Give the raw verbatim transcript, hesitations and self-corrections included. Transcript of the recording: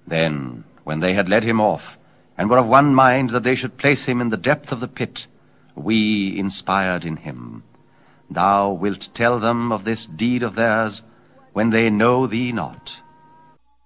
Then, when they had led him off, and were of one mind that they should place him in the depth of the pit, we inspired in him. Thou wilt tell them of this deed of theirs when they know thee not.